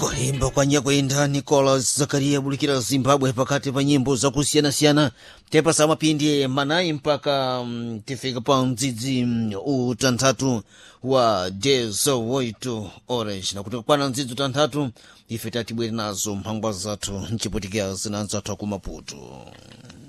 kuimba kwa nyakwenda Nicholas Zakaria bulikira Zimbabwe pakati pa nyimbo za kusiyana-siyana tepa sa mapindi manayi mpaka tifika pa mdzidzi utanthatu wa 18 horas na kuti kwana mdzidzi utanthatu ife tatibwere nazo mphangwa zathu mchipotikira zinanzathu ku Maputo.